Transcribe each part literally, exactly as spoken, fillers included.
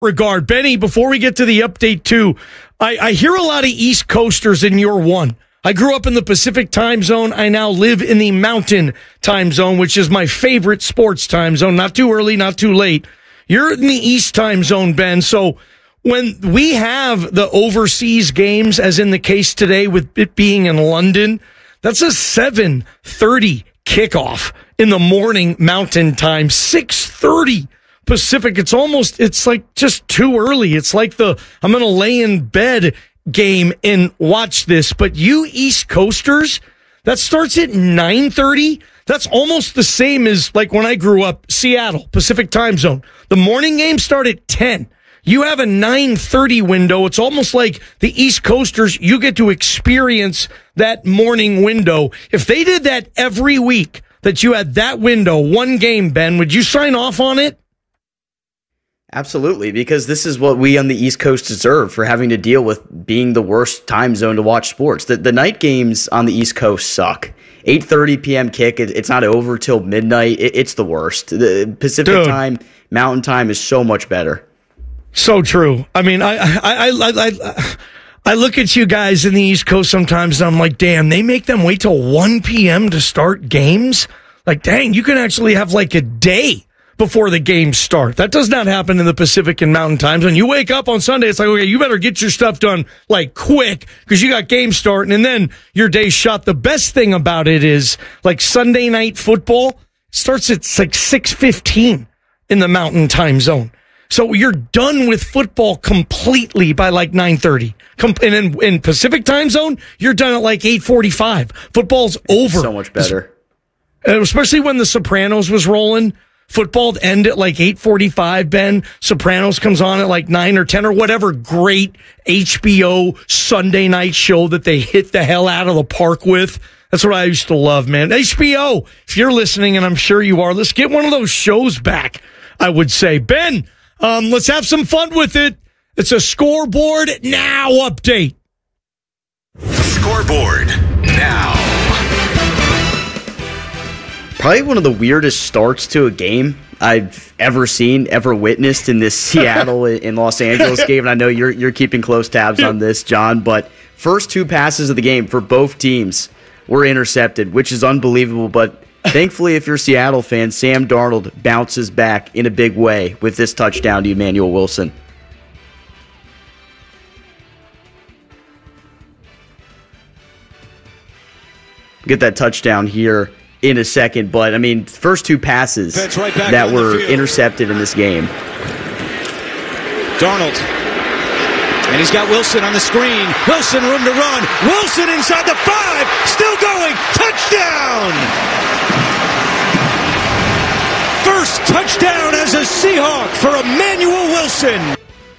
regard. Benny, before we get to the update too, I, I hear a lot of East Coasters in your one. I grew up in the Pacific time zone. I now live in the Mountain time zone, which is my favorite sports time zone. Not too early, not too late. You're in the East time zone, Ben. So when we have the overseas games, as in the case today with it being in London, that's a seven thirty kickoff in the morning Mountain time, six thirty Pacific. It's almost, it's like just too early. It's like the, I'm going to lay in bed game and watch this. But you East Coasters, that starts at nine thirty. That's almost the same as like when I grew up, Seattle, Pacific time zone. The morning games start at ten. You have a nine thirty window. It's almost like the East Coasters, you get to experience that morning window. If they did that every week, that you had that window, one game, Ben, would you sign off on it? Absolutely, because this is what we on the East Coast deserve for having to deal with being the worst time zone to watch sports. The, the night games on the East Coast suck. eight thirty p.m. kick, it, it's not over till midnight. It, it's the worst. The Pacific Dude. time, Mountain time is so much better. So true. I mean, I, I, I, I, I, I look at you guys in the East Coast sometimes and I'm like, damn, they make them wait till one p.m. to start games? Like, dang, you can actually have like a day before the games start. That does not happen in the Pacific and Mountain times. When you wake up on Sunday, it's like, okay, you better get your stuff done like quick because you got games starting and then your day's shot. The best thing about it is like Sunday night football starts at like six fifteen in the Mountain time zone. So you're done with football completely by like nine thirty. And in, in Pacific time zone, you're done at like eight forty-five. Football's over. So much better. Especially when The Sopranos was rolling. Football end at like eight forty-five, Ben. Sopranos comes on at like nine or ten or whatever great H B O Sunday night show that they hit the hell out of the park with. That's what I used to love, man. H B O, if you're listening, and I'm sure you are, let's get one of those shows back, I would say. Ben, Um, let's have some fun with it. It's a Scoreboard Now update. Scoreboard Now. Probably one of the weirdest starts to a game I've ever seen, ever witnessed in this Seattle and Los Angeles game. And I know you're you're keeping close tabs on this, John, but first two passes of the game for both teams were intercepted, which is unbelievable, but thankfully, if you're a Seattle fan, Sam Darnold bounces back in a big way with this touchdown to Emmanuel Wilson. Get that touchdown here in a second, but I mean, first two passes right that were intercepted in this game. Darnold. And he's got Wilson on the screen. Wilson, room to run. Wilson inside the five. Still going. Touchdown! First touchdown as a Seahawk for Emmanuel Wilson.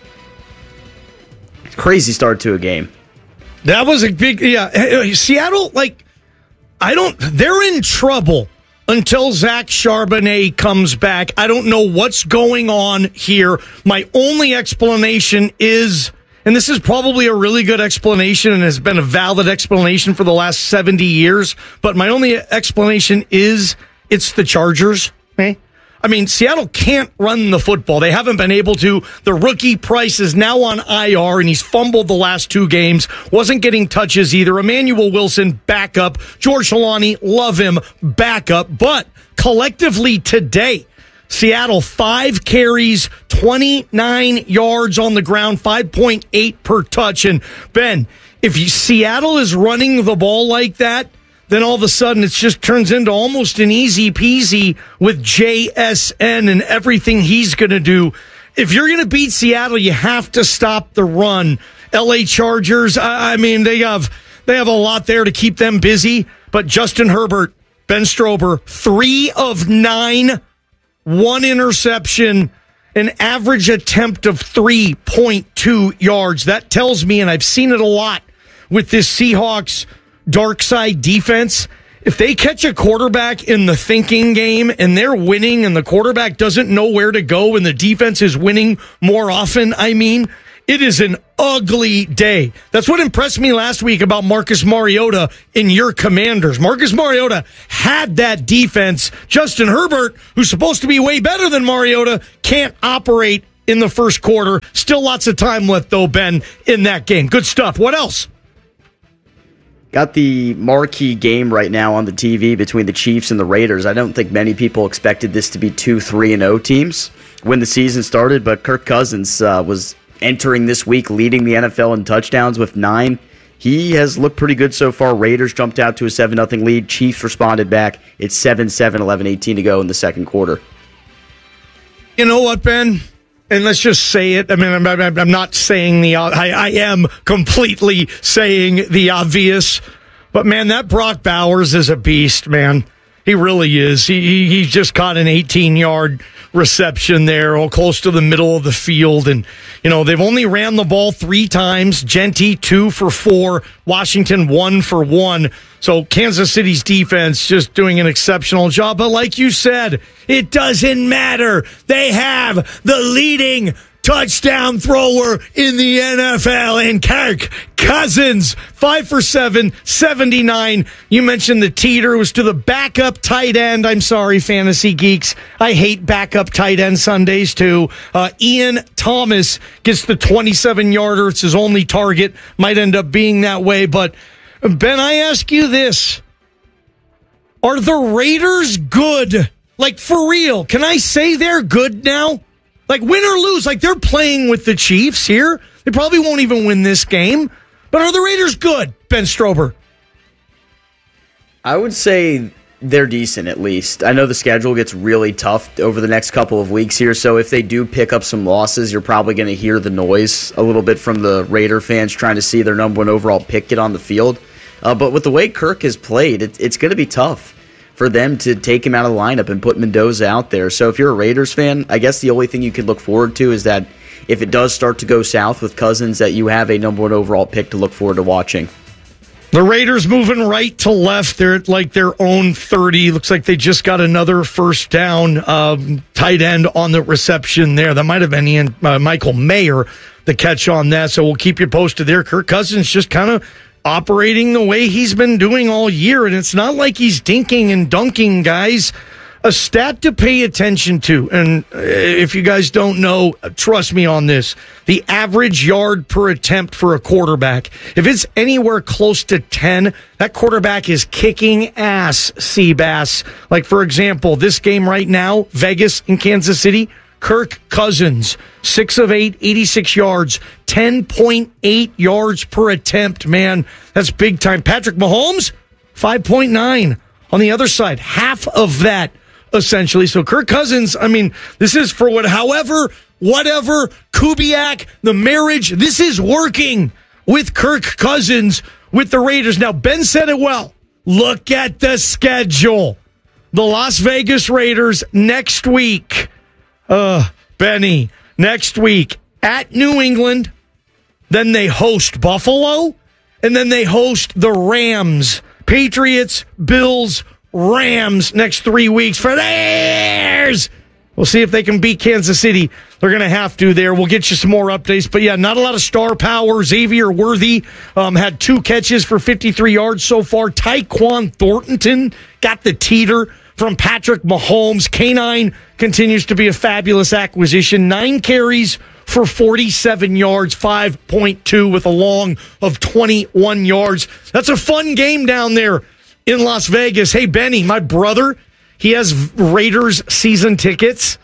Crazy start to a game. That was a big, yeah. Seattle, like, I don't, they're in trouble until Zach Charbonnet comes back. I don't know what's going on here. My only explanation is, and this is probably a really good explanation and has been a valid explanation for the last seventy years, but my only explanation is it's the Chargers, okay? I mean, Seattle can't run the football. They haven't been able to. The rookie Price is now on I R, and he's fumbled the last two games. Wasn't getting touches either. Emmanuel Wilson, backup. George Holani, love him, backup. But collectively today, Seattle, five carries, twenty-nine yards on the ground, five point eight per touch. And, Ben, if you, Seattle is running the ball like that, then all of a sudden it just turns into almost an easy peasy with J S N and everything he's going to do. If you're going to beat Seattle, you have to stop the run. L A Chargers, I mean, they have they have a lot there to keep them busy. But Justin Herbert, Ben Strober, three of nine, one interception, an average attempt of three point two yards. That tells me, and I've seen it a lot with this Seahawks dark side defense, if they catch a quarterback in the thinking game and they're winning and the quarterback doesn't know where to go and the defense is winning more often, I mean, it is an ugly day. That's what impressed me last week about Marcus Mariota in your Commanders. Marcus Mariota had that defense. Justin Herbert, who's supposed to be way better than Mariota, can't operate in the first quarter. Still lots of time left, though, Ben, in that game. Good stuff. What else? Got the marquee game right now on the T V between the Chiefs and the Raiders. I don't think many people expected this to be two three and oh teams when the season started, but Kirk Cousins uh, was entering this week leading the N F L in touchdowns with nine. He has looked pretty good so far. Raiders jumped out to a seven nothing lead. Chiefs responded back. It's seven seven, eleven eighteen to go in the second quarter. You know what, Ben? And let's just say it. I mean, I'm, I'm, I'm not saying the, I, I am completely saying the obvious, but man, that Brock Bowers is a beast, man. He really is. He, he, he just caught an eighteen yard reception there, all close to the middle of the field. And, you know, they've only ran the ball three times. Genty, two for four. Washington, one for one. So Kansas City's defense just doing an exceptional job. But like you said, it doesn't matter. They have the leading touchdown thrower in the N F L, and Kirk Cousins, five for seven, seventy-nine. You mentioned the teeter was to the backup tight end. I'm sorry, fantasy geeks. I hate backup tight end Sundays too. Uh, Ian Thomas gets the twenty-seven yarder. It's his only target. Might end up being that way. But Ben, I ask you this. Are the Raiders good? Like, for real, can I say they're good now? Like, win or lose, like they're playing with the Chiefs here. They probably won't even win this game. But are the Raiders good, Ben Strober? I would say they're decent, at least. I know the schedule gets really tough over the next couple of weeks here, so if they do pick up some losses, you're probably going to hear the noise a little bit from the Raider fans trying to see their number one overall pick get on the field. Uh, but with the way Kirk has played, it, it's going to be tough for them to take him out of the lineup and put Mendoza out there. So if you're a Raiders fan, I guess the only thing you could look forward to is that if it does start to go south with Cousins, that you have a number one overall pick to look forward to watching. The Raiders moving right to left. They're at like their own thirty. Looks like they just got another first down. Um, tight end on the reception there. That might have been Ian, uh, Michael Mayer, the catch on that. So we'll keep you posted there. Kirk Cousins just kind of operating the way he's been doing all year. And it's not like he's dinking and dunking, guys. A stat to pay attention to, and if you guys don't know, trust me on this, the average yard per attempt for a quarterback, if it's anywhere close to ten, that quarterback is kicking ass, Seabass. Like, for example, this game right now, Vegas and Kansas City, Kirk Cousins, six of eight, eighty-six yards, ten point eight yards per attempt, man. That's big time. Patrick Mahomes, five point nine. On the other side, half of that, essentially. So Kirk Cousins, I mean, this is for what, however, whatever, Kubiak, the marriage, this is working with Kirk Cousins with the Raiders. Now, Ben said it well. Look at the schedule. The Las Vegas Raiders next week. Uh, Benny, next week at New England. Then they host Buffalo. And then they host the Rams. Patriots, Bills, Rams next three weeks for theirs. We'll see if they can beat Kansas City. They're going to have to there. We'll get you some more updates. But, yeah, not a lot of star power. Xavier Worthy um, had two catches for fifty-three yards so far. Tyquan Thornton got the teeter from Patrick Mahomes. K nine continues to be a fabulous acquisition. Nine carries for forty-seven yards, five point two with a long of twenty-one yards. That's a fun game down there in Las Vegas. Hey, Benny, my brother, he has Raiders season tickets,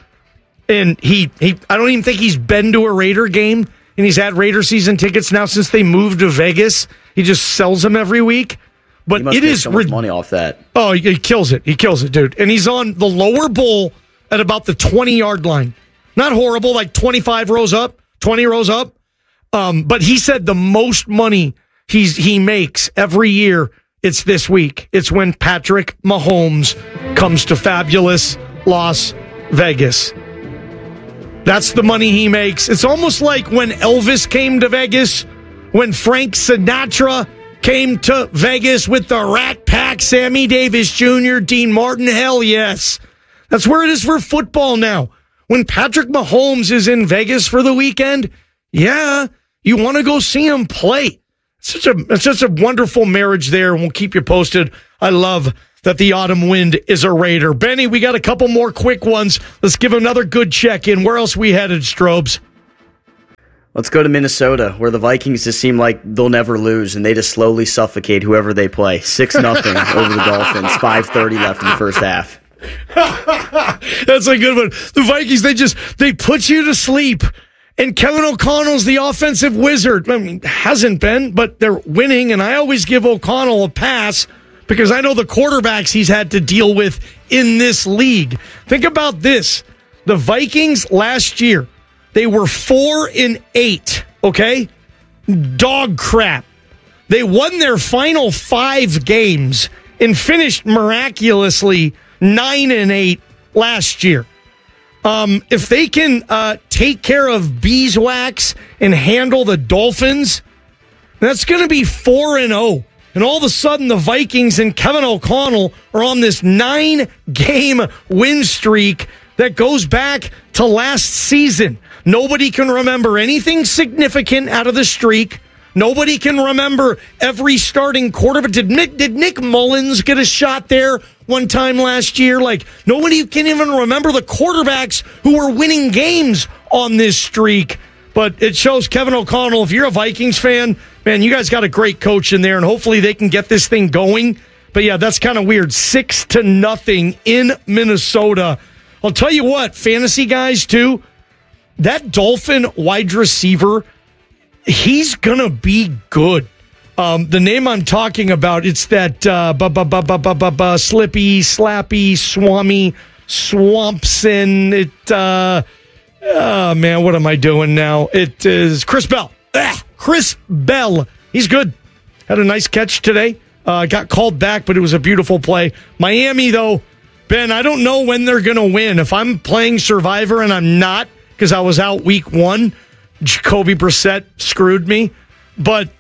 and he, he I don't even think he's been to a Raider game, and he's had Raider season tickets now since they moved to Vegas. He just sells them every week. But he must it make is so much money off that. Oh, he kills it. He kills it, dude. And he's on the lower bowl at about the twenty-yard line. Not horrible, like twenty-five rows up, twenty rows up. Um, but he said the most money he's he makes every year, it's this week. It's when Patrick Mahomes comes to fabulous Las Vegas. That's the money he makes. It's almost like when Elvis came to Vegas, when Frank Sinatra came to Vegas with the Rat Pack, Sammy Davis Junior, Dean Martin. Hell yes. That's where it is for football now. When Patrick Mahomes is in Vegas for the weekend, yeah, you want to go see him play. It's such a, it's such a wonderful marriage there, and we'll keep you posted. I love that the autumn wind is a Raider. Benny, we got a couple more quick ones. Let's give another good check-in. Where else we headed, Strobes? Let's go to Minnesota, where the Vikings just seem like they'll never lose, and they just slowly suffocate whoever they play. six nothing over the Dolphins, five thirty left in the first half. That's a good one. The Vikings, they just, they put you to sleep. And Kevin O'Connell's the offensive wizard. I mean, hasn't been, but they're winning, and I always give O'Connell a pass because I know the quarterbacks he's had to deal with in this league. Think about this. The Vikings last year, they were four and eight, okay? Dog crap. They won their final five games and finished miraculously nine and eight last year. Um, if they can uh, take care of beeswax and handle the Dolphins, that's going to be four and oh. And all of a sudden, the Vikings and Kevin O'Connell are on this nine-game win streak that goes back to last season. Nobody can remember anything significant out of the streak. Nobody can remember every starting quarterback. Did Nick, did Nick Mullins get a shot there one time last year? Like, nobody can even remember the quarterbacks who were winning games on this streak. But it shows Kevin O'Connell, if you're a Vikings fan, man, you guys got a great coach in there, and hopefully they can get this thing going. But yeah, that's kind of weird. Six to nothing in Minnesota. I'll tell you what, fantasy guys too, that Dolphin wide receiver, he's going to be good. Um, the name I'm talking about, it's that uh, bu- bu- bu- bu- bu- bu- bu- Slippy, Slappy, Swami, Swampson. It, uh, oh, man, what am I doing now? It is Chris Bell. Ah, Chris Bell. He's good. Had a nice catch today. Uh, got called back, but it was a beautiful play. Miami, though, Ben, I don't know when they're going to win. If I'm playing Survivor and I'm not, because I was out week one, Jacoby Brissett screwed me. But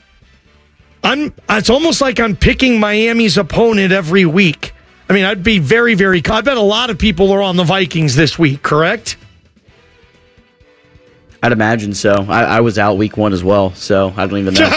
I'm. It's almost like I'm picking Miami's opponent every week. I mean, I'd be very, very... I bet a lot of people are on the Vikings this week, correct? I'd imagine so. I, I was out week one as well, so I don't even know.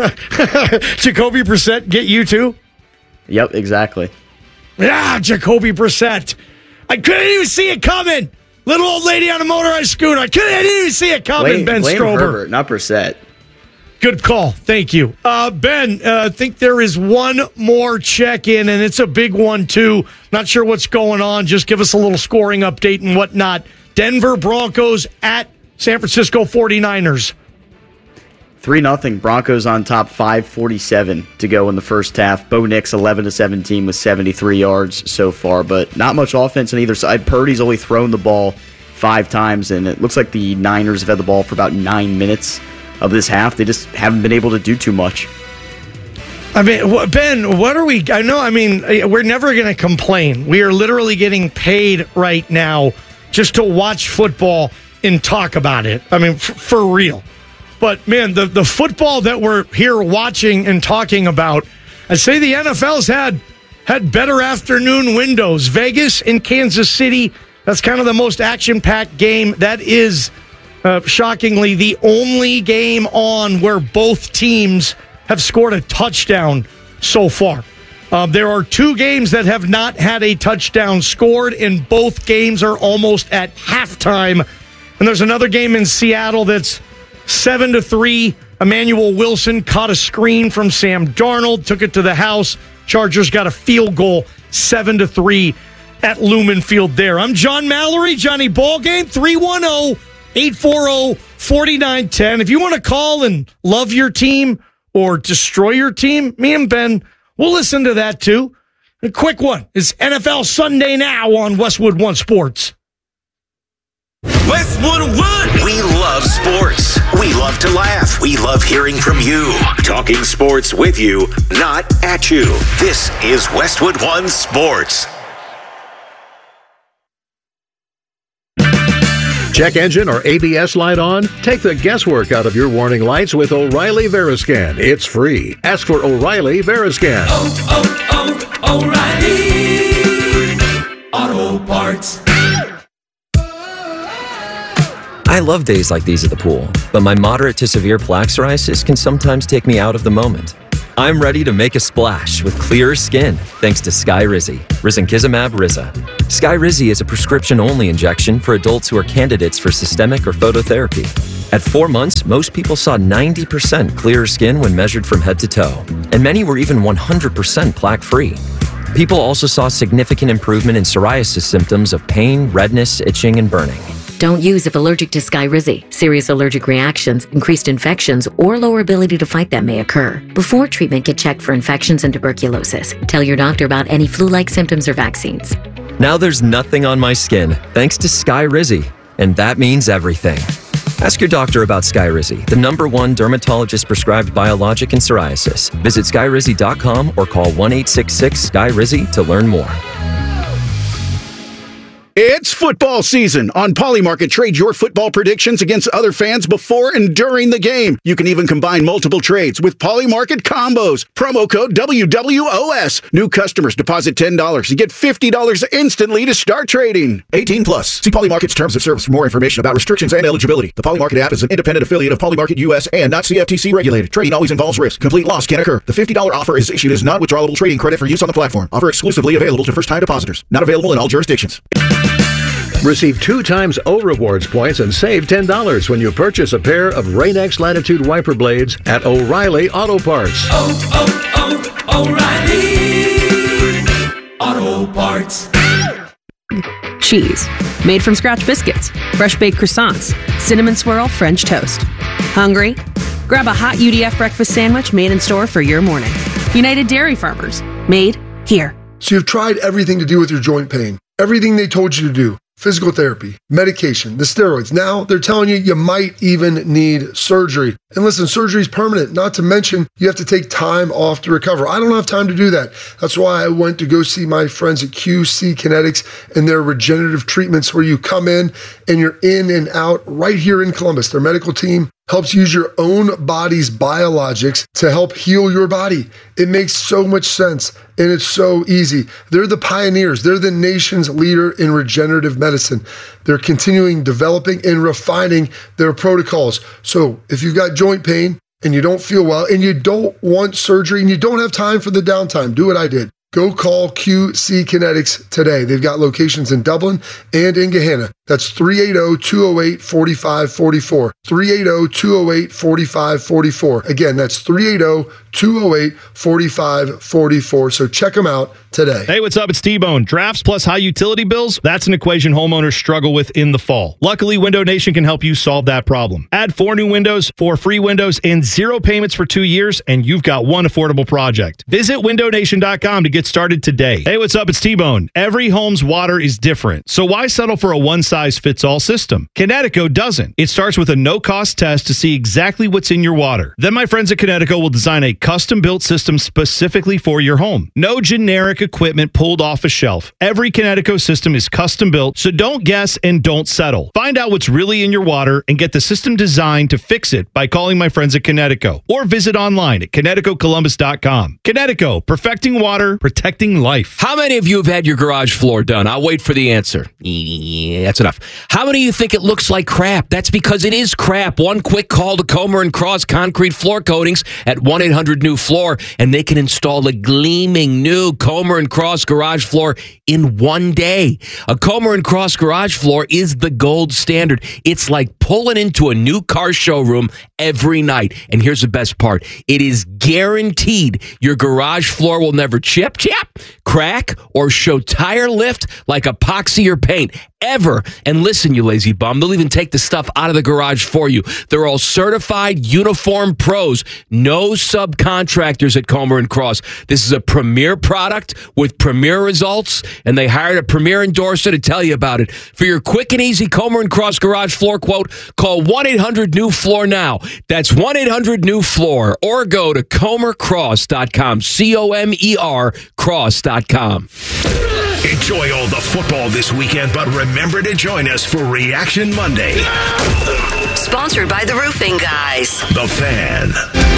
Jacoby Brissett get you too? Yep, exactly. Ah, Jacoby Brissett. I couldn't even see it coming. Little old lady on a motorized scooter. I couldn't I didn't even see it coming, Blame, Ben blame Strober. Herbert, not Brissett. Good call. Thank you. Uh, Ben, uh, I think there is one more check-in, and it's a big one, too. Not sure what's going on. Just give us a little scoring update and whatnot. Denver Broncos at San Francisco forty-niners. three nothing. Broncos on top, five forty-seven to go in the first half. Bo Nix, eleven to seventeen with seventy-three yards so far, but not much offense on either side. Purdy's only thrown the ball five times, and it looks like the Niners have had the ball for about nine minutes of this half. They just haven't been able to do too much. I mean, Ben, what are we... I know, I mean, we're never going to complain. We are literally getting paid right now just to watch football and talk about it. I mean, f- for real. But, man, the, the football that we're here watching and talking about, I'd say the N F L's had, had better afternoon windows. Vegas and Kansas City, that's kind of the most action-packed game. That is... Uh, shockingly, the only game on where both teams have scored a touchdown so far. Uh, there are two games that have not had a touchdown scored, and both games are almost at halftime. And there's another game in Seattle that's seven to three. Emmanuel Wilson caught a screen from Sam Darnold, took it to the house. Chargers got a field goal, seven to three at Lumen Field there. I'm John Mallory, Johnny Ballgame, three one zero, eight four zero, four nine one zero. If you want to call and love your team or destroy your team, me and Ben, we'll listen to that too. A quick one. It's N F L Sunday Now on Westwood One Sports. Westwood One! We love sports. We love to laugh. We love hearing from you. Talking sports with you, not at you. This is Westwood One Sports. Check engine or A B S light on? Take the guesswork out of your warning lights with O'Reilly Veriscan. It's free. Ask for O'Reilly Veriscan. Oh, oh, oh, O'Reilly Auto Parts. I love days like these at the pool, but my moderate to severe plaque psoriasis can sometimes take me out of the moment. I'm ready to make a splash with clearer skin thanks to Skyrizi, risankizumab Riza. Skyrizi is a prescription-only injection for adults who are candidates for systemic or phototherapy. At four months, most people saw ninety percent clearer skin when measured from head to toe, and many were even one hundred percent plaque-free. People also saw significant improvement in psoriasis symptoms of pain, redness, itching, and burning. Don't use if allergic to Skyrizi. Serious allergic reactions, increased infections, or lower ability to fight them may occur. Before treatment, get checked for infections and tuberculosis. Tell your doctor about any flu-like symptoms or vaccines. Now there's nothing on my skin thanks to Skyrizi, and that means everything. Ask your doctor about Skyrizi, the number one dermatologist-prescribed biologic in psoriasis. Visit skyrizi dot com or call one eight six six S K Y R I Z I to learn more. It's football season. On Polymarket, trade your football predictions against other fans before and during the game. You can even combine multiple trades with Polymarket combos. Promo code W W O S. New customers deposit ten dollars and get fifty dollars instantly to start trading. eighteen plus. See Polymarket's terms of service for more information about restrictions and eligibility. The Polymarket app is an independent affiliate of Polymarket U S and not C F T C regulated. Trading always involves risk. Complete loss can occur. The fifty dollars offer is issued as non-withdrawable trading credit for use on the platform. Offer exclusively available to first-time depositors. Not available in all jurisdictions. Receive two times O Rewards points and save ten dollars when you purchase a pair of Rain-X Latitude wiper blades at O'Reilly Auto Parts. Oh, oh, oh, O'Reilly Auto Parts. Cheese. Made from scratch biscuits, fresh baked croissants, cinnamon swirl French toast. Hungry? Grab a hot U D F breakfast sandwich made in store for your morning. United Dairy Farmers. Made here. So you've tried everything to do with your joint pain. Everything they told you to do. Physical therapy, medication, the steroids. Now they're telling you you might even need surgery. And listen, surgery is permanent, not to mention you have to take time off to recover. I don't have time to do that. That's why I went to go see my friends at Q C Kinetics and their regenerative treatments where you come in and you're in and out right here in Columbus. Their medical team helps use your own body's biologics to help heal your body. It makes so much sense and it's so easy. They're the pioneers. They're the nation's leader in regenerative medicine. They're continuing developing and refining their protocols. So if you've got joint pain and you don't feel well and you don't want surgery and you don't have time for the downtime, do what I did. Go call Q C Kinetics today. They've got locations in Dublin and in Gahanna. That's three eight zero, two zero eight, four five four four. three eight zero, two zero eight, four five four four. Again, that's three eight zero, two zero eight, four five four four. So check them out today. Hey, what's up? It's T-Bone. Drafts plus high utility bills? That's an equation homeowners struggle with in the fall. Luckily, Window Nation can help you solve that problem. Add four new windows, four free windows, and zero payments for two years, and you've got one affordable project. Visit window nation dot com to get started today. Hey, what's up? It's T-Bone. Every home's water is different, so why settle for a one-size-fits-all system? Kinetico doesn't. It starts with a no-cost test to see exactly what's in your water. Then my friends at Kinetico will design a custom-built system specifically for your home. No generic equipment pulled off a shelf. Every Kinetico system is custom-built, so don't guess and don't settle. Find out what's really in your water and get the system designed to fix it by calling my friends at Kinetico or visit online at kinetico columbus dot com. Kinetico, perfecting water, protecting life. How many of you have had your garage floor done? I'll wait for the answer. Yeah, that's enough. How many of you think it looks like crap? That's because it is crap. One quick call to Comer and Cross Concrete Floor Coatings at one eight hundred new floor, and they can install a gleaming new Comer and Cross garage floor in one day. A Comer and Cross garage floor is the gold standard. It's like pulling into a new car showroom every night. And here's the best part. It is guaranteed your garage floor will never chip, chip, crack, or show tire lift like epoxy or paint. Ever. And listen, you lazy bum, they'll even take the stuff out of the garage for you. They're all certified uniform pros. No subcontractors at Comer and Cross. This is a premier product with premier results, and they hired a premier endorser to tell you about it. For your quick and easy Comer and Cross garage floor quote, call one eight hundred new floor now. That's one eight hundred new floor, or go to comer cross dot com. C O M E R cross dot com. Enjoy all the football this weekend, but remember to join us for Reaction Monday. Sponsored by the Roofing Guys. The Fan.